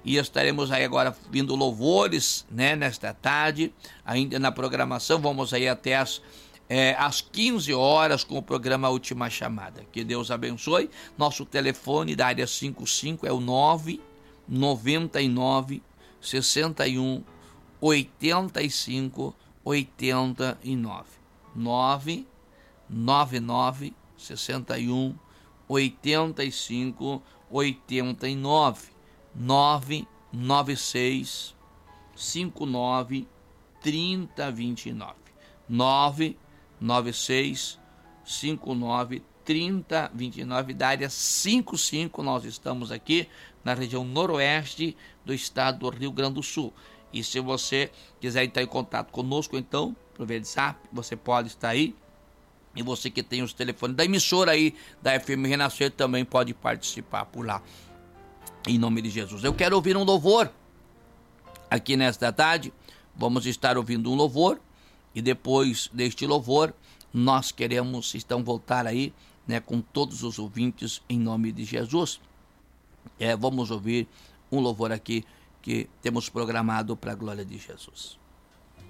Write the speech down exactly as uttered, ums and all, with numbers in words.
e estaremos aí agora vindo louvores, né, nesta tarde, ainda na programação, vamos aí até as, é, às quinze horas com o programa Última Chamada. Que Deus abençoe. Nosso telefone da área cinquenta e cinco é o nove nove nove, seis um, oito cinco, oito nove. nove nove nove, seis um, oito cinco, oito nove. nove nove seis, cinco nove, três zero dois nove. nove nove seis, cinco nove, três zero dois nove, da área cinquenta e cinco. Nós estamos aqui na região noroeste do estado do Rio Grande do Sul. E se você quiser entrar em contato conosco, então, por WhatsApp, você pode estar aí. E você que tem os telefones da emissora aí, da F M Renascer, também pode participar por lá. Em nome de Jesus. Eu quero ouvir um louvor aqui nesta tarde. Vamos estar ouvindo um louvor. E depois deste louvor, nós queremos então voltar aí, né, com todos os ouvintes em nome de Jesus. É, vamos ouvir um louvor aqui que temos programado para a glória de Jesus.